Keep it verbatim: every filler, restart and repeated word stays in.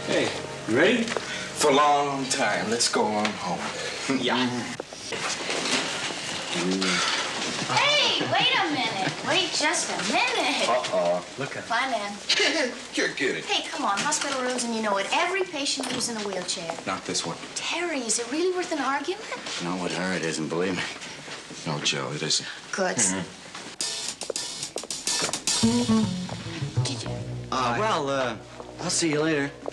Hey, you ready? For a long time. Let's go on home. Yeah. Hey, wait a minute. Wait just a minute. Uh-oh. Look at Fine, man. Here, get it. Hey, come on. Hospital rules, and you know it. Every patient who's in a wheelchair. Not this one. Terry, is it really worth an argument? No, with her it isn't, believe me. No, Joe, it isn't. Good. Did you? Uh, well, uh, I'll see you later.